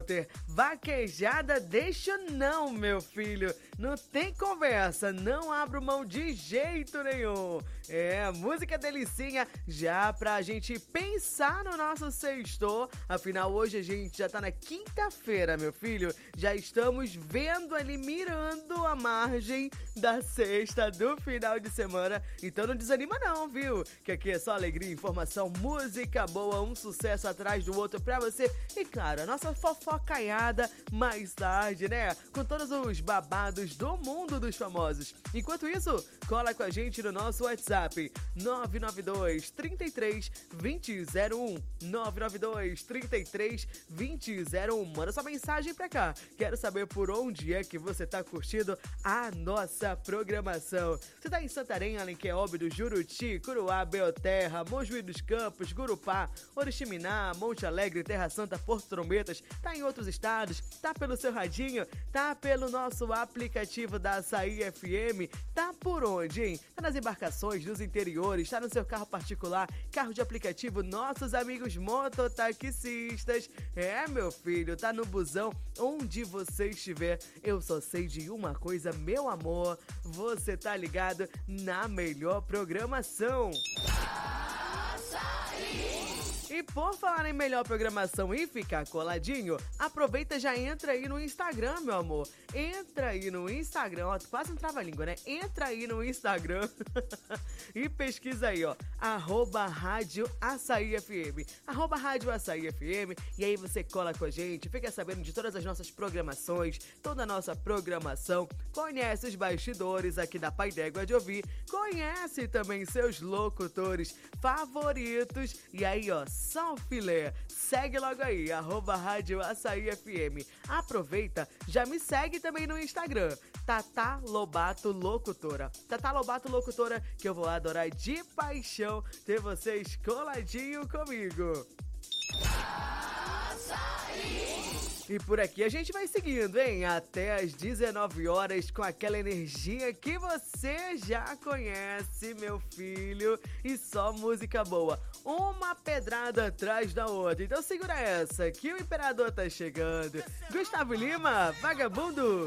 ter vaquejada, deixo não, meu filho. Não tem conversa, não abro mão de jeito nenhum. É, música delicinha já pra gente pensar no nosso sexto. Afinal, hoje a gente já tá na quinta-feira, meu filho. Já estamos vendo ali, mirando a margem da sexta do final de semana. Então não desanima não, viu? Que aqui é só alegria, informação, música boa, um sucesso atrás do outro pra você. E claro, a nossa fofocaiada mais tarde, né? Com todos os babados do mundo dos famosos. Enquanto isso, cola com a gente no nosso WhatsApp 992 33 2001 992 33 2001. Manda sua mensagem pra cá. Quero saber por onde é que você tá curtindo a nossa programação. Você tá em Santarém, Alenquer-Óbidos, Juruti, Curuá, Belterra, Mojuí dos Campos, Gurupá, Oriximiná, Monte Alegre, Terra Santa, Porto Trombetas, tá em outros estados, tá pelo seu radinho, tá pelo nosso aplicativo da Açaí FM, tá por onde, hein? Tá nas embarcações, nos interiores, tá no seu carro particular, carro de aplicativo, nossos amigos mototaxistas. É, meu filho, tá no busão, onde você estiver. Eu só sei de uma coisa, meu amor, você tá ligado na melhor programação. E por falar em melhor programação e ficar coladinho, aproveita e já entra aí no Instagram, meu amor. Entra aí no Instagram, ó, quase um trava-língua, né? Entra aí no Instagram e pesquisa aí, ó, @Rádio Açaí FM, @Rádio Açaí FM, e aí você cola com a gente, fica sabendo de todas as nossas programações, toda a nossa programação, conhece os bastidores aqui da Pai d'Égua de Ouvir, conhece também seus locutores favoritos, e aí, ó, só o filé. Segue logo aí, @Rádio Açaí FM. Aproveita, já me segue também no Instagram, Tatá Lobato Locutora. Tatá Lobato Locutora, que eu vou adorar de paixão ter vocês coladinho comigo. E por aqui a gente vai seguindo, hein? Até às 19 horas com aquela energia que você já conhece, meu filho. E só música boa. Uma pedrada atrás da outra. Então segura essa, que o imperador tá chegando. Gustavo Lima, Vagabundo.